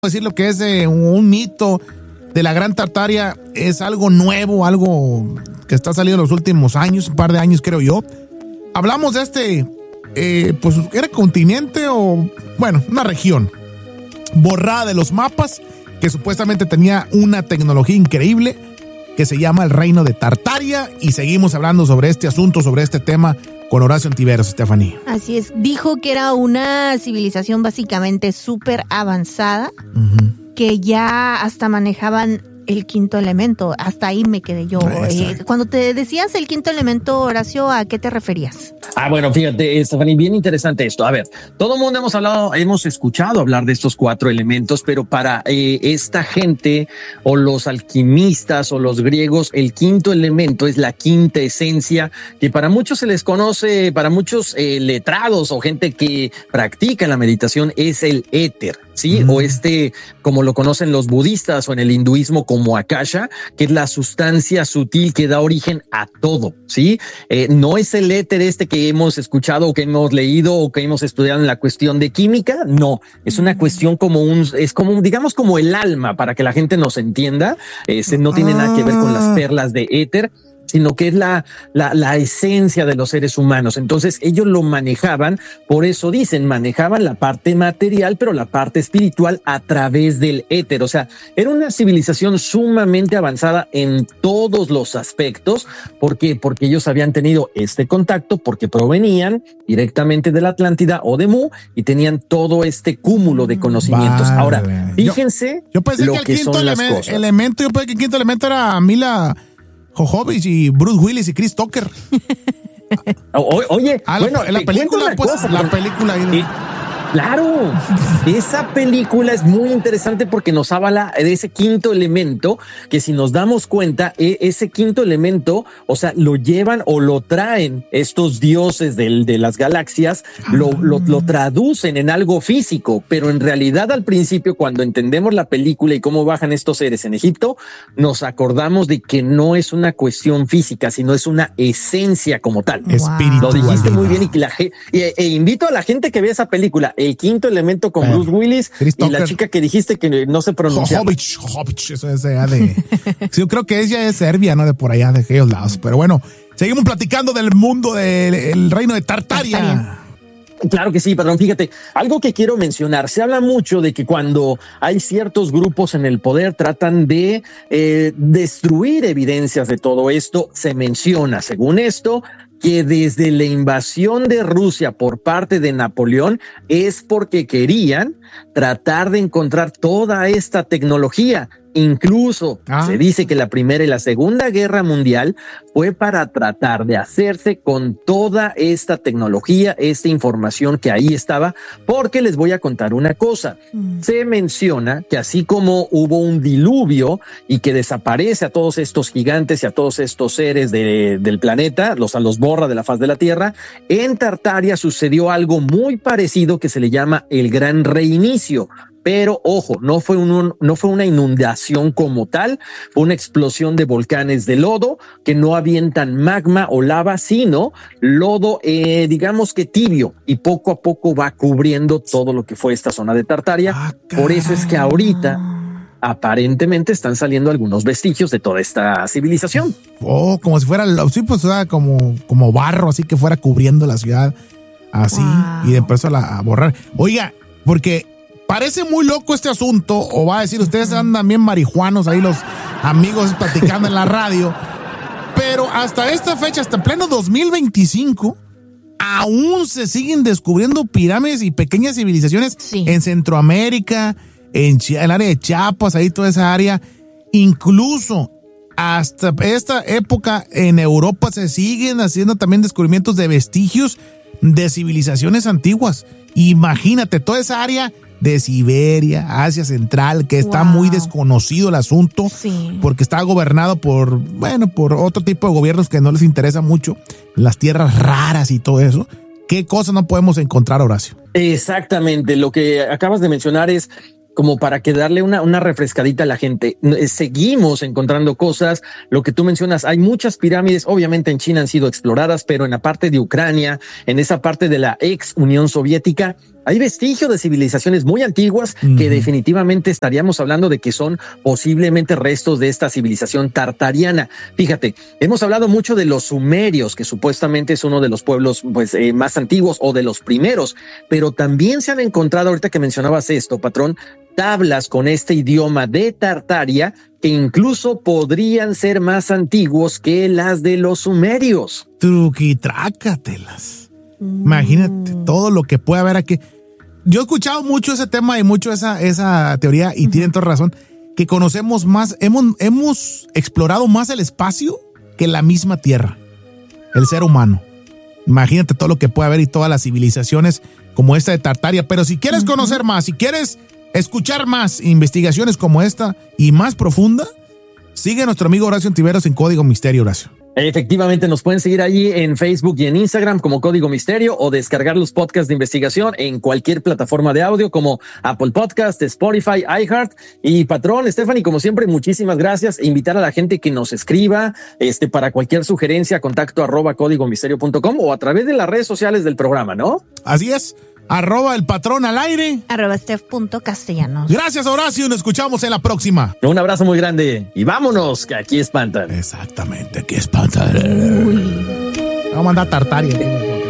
decir lo que es un mito de la Gran Tartaria es algo nuevo, algo que está saliendo en los últimos años, un par de años creo yo. Hablamos de pues era continente o, bueno, una región borrada de los mapas que supuestamente tenía una tecnología increíble que se llama el Reino de Tartaria, y seguimos hablando sobre este asunto, sobre este tema con Horacio Ontiveros, Estefanía. Así es, dijo que era una civilización básicamente súper avanzada, que ya hasta manejaban el quinto elemento. Hasta ahí me quedé yo. Cuando te decías el quinto elemento, Horacio, ¿a qué te referías? Bueno, fíjate, Estefanía, bien interesante esto. A ver, todo el mundo hemos escuchado hablar de estos 4 elementos, pero para esta gente o los alquimistas o los griegos, el quinto elemento es la quinta esencia, que para muchos se les conoce, para muchos letrados o gente que practica la meditación, es el éter, ¿sí? O como lo conocen los budistas o en el hinduismo como Akasha, que es la sustancia sutil que da origen a todo, ¿sí? No es el éter que hemos escuchado o que hemos leído o que hemos estudiado en la cuestión de química, no, es una cuestión digamos como el alma, para que la gente nos entienda, no tiene nada que ver con las perlas de éter, sino que es la esencia de los seres humanos. Entonces ellos lo manejaban, por eso dicen, manejaban la parte material, pero la parte espiritual a través del éter. O sea, era una civilización sumamente avanzada en todos los aspectos. ¿Por qué? Porque ellos habían tenido este contacto, porque provenían directamente de la Atlántida o de Mu y tenían todo este cúmulo de conocimientos. Ahora, fíjense yo pensé lo que el quinto son las cosas. Yo pensé que el quinto elemento era Mila Jovovich y Bruce Willis y Chris Tucker. Oye, bueno, en la película, pues, la película. Claro, esa película es muy interesante porque nos habla de ese quinto elemento, que si nos damos cuenta, ese quinto elemento, o sea, lo llevan o lo traen estos dioses de las galaxias, lo traducen en algo físico, pero en realidad al principio, cuando entendemos la película y cómo bajan estos seres en Egipto, nos acordamos de que no es una cuestión física, sino es una esencia como tal. Espíritu. Lo dijiste muy bien e invito a la gente que vea esa película, el quinto elemento con Bruce Willis y la chica que dijiste que no se pronuncia. Jovovich, eso es de yo creo que ella es serbia, no de por allá, de aquellos lados. Pero bueno, seguimos platicando del mundo del reino de Tartaria. Claro que sí, patrón. Fíjate, algo que quiero mencionar, se habla mucho de que cuando hay ciertos grupos en el poder tratan de destruir evidencias de todo esto. Se menciona, según esto, que desde la invasión de Rusia por parte de Napoleón es porque querían tratar de encontrar toda esta tecnología. Incluso se dice que la Primera y la Segunda Guerra Mundial fue para tratar de hacerse con toda esta tecnología, esta información que ahí estaba, porque les voy a contar una cosa. Se menciona que así como hubo un diluvio y que desaparece a todos estos gigantes y a todos estos seres del planeta, los borra de la faz de la Tierra, en Tartaria sucedió algo muy parecido que se le llama el Gran Reinicio. Pero ojo, no fue una inundación como tal, fue una explosión de volcanes de lodo que no avientan magma o lava, sino lodo, digamos que tibio, y poco a poco va cubriendo todo lo que fue esta zona de Tartaria. Por eso es que ahorita aparentemente están saliendo algunos vestigios de toda esta civilización. Como si fuera, sí, pues como barro, así que fuera cubriendo la ciudad, así, y después a borrar. Oiga, porque parece muy loco este asunto, o va a decir, ustedes andan bien marihuanos ahí los amigos platicando en la radio, pero hasta esta fecha, hasta en pleno 2025, aún se siguen descubriendo pirámides y pequeñas civilizaciones en Centroamérica, en el área de Chiapas, ahí toda esa área. Incluso hasta esta época en Europa se siguen haciendo también descubrimientos de vestigios de civilizaciones antiguas. Imagínate, toda esa área de Siberia, Asia Central, que está muy desconocido el asunto, porque está gobernado por otro tipo de gobiernos que no les interesa mucho, las tierras raras y todo eso. ¿Qué cosas no podemos encontrar, Horacio? Exactamente, lo que acabas de mencionar es como para que darle una refrescadita a la gente. Seguimos encontrando cosas, lo que tú mencionas, hay muchas pirámides, obviamente en China han sido exploradas, pero en la parte de Ucrania, en esa parte de la ex Unión Soviética, Hay vestigios de civilizaciones muy antiguas que definitivamente estaríamos hablando de que son posiblemente restos de esta civilización tartariana. Fíjate, hemos hablado mucho de los sumerios, que supuestamente es uno de los pueblos más antiguos o de los primeros, pero también se han encontrado, ahorita que mencionabas esto, patrón, tablas con este idioma de Tartaria que incluso podrían ser más antiguos que las de los sumerios. Truquitrácatelas. Imagínate todo lo que puede haber aquí. Yo he escuchado mucho ese tema y mucho esa teoría y tienen toda razón, que conocemos más, hemos explorado más el espacio que la misma Tierra, el ser humano. Imagínate todo lo que puede haber y todas las civilizaciones como esta de Tartaria. Pero si quieres conocer más, si quieres escuchar más investigaciones como esta y más profunda, sigue a nuestro amigo Horacio Ontiveros en Código Misterio, Horacio. Efectivamente, nos pueden seguir allí en Facebook y en Instagram como Código Misterio o descargar los podcasts de investigación en cualquier plataforma de audio como Apple Podcast, Spotify, iHeart. Y patrón, Stephanie, como siempre, muchísimas gracias. Invitar a la gente que nos escriba para cualquier sugerencia, contacto @códigomisterio.com o a través de las redes sociales del programa, ¿no? Así es. @el patrón al aire. @Steph.castellanos. Gracias, Horacio. Nos escuchamos en la próxima. Un abrazo muy grande y vámonos, que aquí espantan. Exactamente, aquí espantan. Vamos a mandar Tartaria.